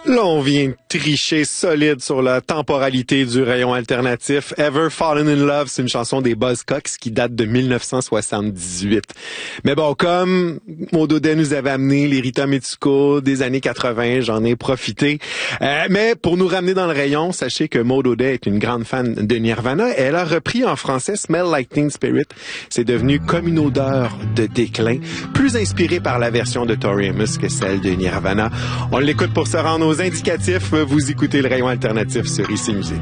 Là, on vient de tricher solide sur la temporalité du rayon alternatif. Ever Fallen in Love, c'est une chanson des Buzzcocks qui date de 1978. Mais bon, comme Maud Audet nous avait amené les Rita Mitsuko des années 80, j'en ai profité. Mais pour nous ramener dans le rayon, sachez que Maud Audet est une grande fan de Nirvana. Elle a repris en français Smell Like Teen Spirit. C'est devenu comme une odeur de déclin, plus inspiré par la version de Tori Amos que celle de Nirvana. On l'écoute pour se rendre aux indicatifs. Vous écoutez le rayon alternatif sur ICI Musique.